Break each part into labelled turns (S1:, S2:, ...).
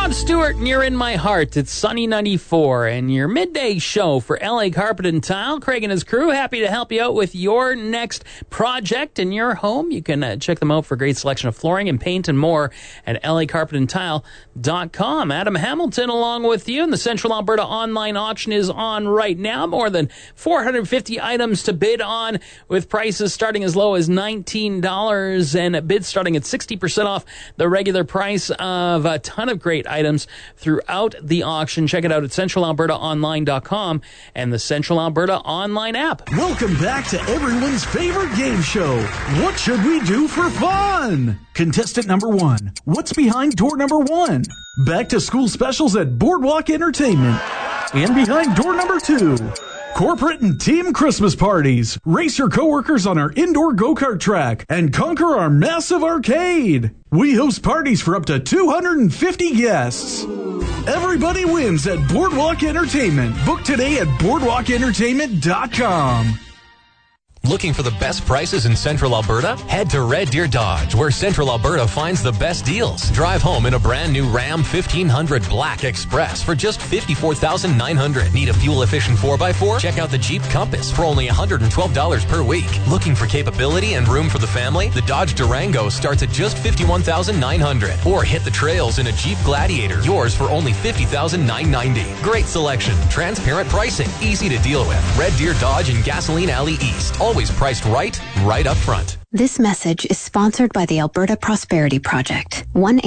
S1: Rob Stewart, and you're in my heart. It's Sunny 94, and your midday show for LA Carpet and Tile. Craig and his crew, happy to help you out with your next project in your home. You can check them out for a great selection of flooring and paint and more at lacarpetandtile.com. Adam Hamilton along with you, and the Central Alberta online auction is on right now. More than 450 items to bid on, with prices starting as low as $19 and bids starting at 60% off the regular price of a ton of great items throughout the auction. Check it out at centralalbertaonline.com and the Central Alberta online app.
S2: Welcome back to everyone's favorite game show, What Should We Do for Fun? Contestant number 1, what's behind door number 1? Back to school specials at Boardwalk Entertainment. And behind door number 2, corporate and team Christmas parties. Race your coworkers on our indoor go-kart track and conquer our massive arcade. We host parties for up to 250 guests. Everybody wins at Boardwalk Entertainment. Book today at boardwalkentertainment.com.
S3: Looking for the best prices in Central Alberta? Head to Red Deer Dodge, where Central Alberta finds the best deals. Drive home in a brand new Ram 1500 Black Express for just $54,900. Need a fuel-efficient 4x4? Check out the Jeep Compass for only $112 per week. Looking for capability and room for the family? The Dodge Durango starts at just $51,900. Or hit the trails in a Jeep Gladiator, yours for only $50,990. Great selection, transparent pricing, easy to deal with. Red Deer Dodge in Gasoline Alley East. Always priced right up front.
S4: This message is sponsored by the Alberta Prosperity Project.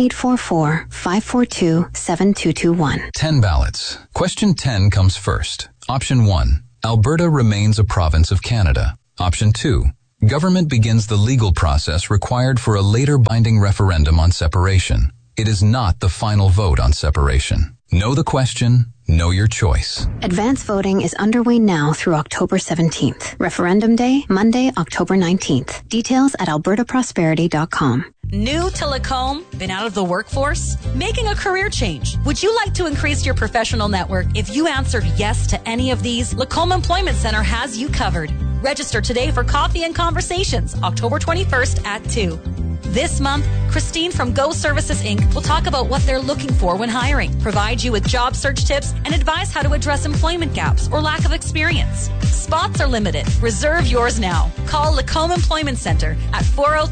S4: 1-844-542-7221.
S5: 10 ballots. Question 10 comes first. Option 1. Alberta remains a province of Canada. Option 2. Government begins the legal process required for a later binding referendum on separation. It is not the final vote on separation. Know the question. Know your choice.
S4: Advance voting is underway now through October 17th. Referendum Day, Monday, October 19th. Details at albertaprosperity.com.
S6: New to Lacombe? Been out of the workforce? Making a career change? Would you like to increase your professional network? If you answered yes to any of these, Lacombe Employment Center has you covered. Register today for Coffee and Conversations, October 21st at 2. This month, Christine from Go Services Inc. will talk about what they're looking for when hiring, provide you with job search tips, and advise how to address employment gaps or lack of experience. Spots are limited. Reserve yours now. Call Lacombe Employment Center at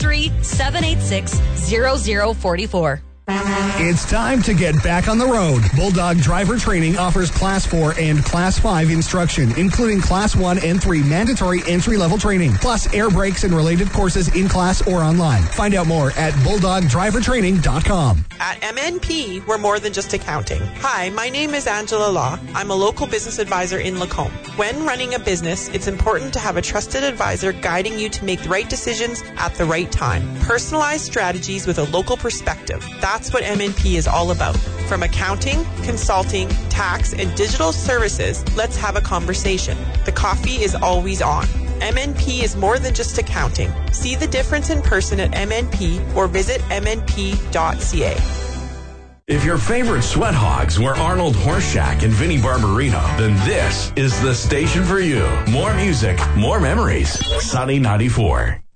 S6: 403-786-0044.
S7: It's time to get back on the road. Bulldog Driver Training offers Class 4 and Class 5 instruction, including Class 1 and 3 mandatory entry-level training, plus air brakes and related courses in class or online. Find out more at bulldogdrivertraining.com.
S8: At MNP, we're more than just accounting. Hi, my name is Angela Law. I'm a local business advisor in Lacombe. When running a business, it's important to have a trusted advisor guiding you to make the right decisions at the right time. Personalized strategies with a local perspective. That's what MNP is all about. From accounting, consulting, tax, and digital services, let's have a conversation. The coffee is always on. MNP is more than just accounting. See the difference in person at MNP or visit mnp.ca.
S9: If your favorite sweat hogs were Arnold Horseshack and Vinnie Barbarino, then this is the station for you. More music, more memories. Sunny 94.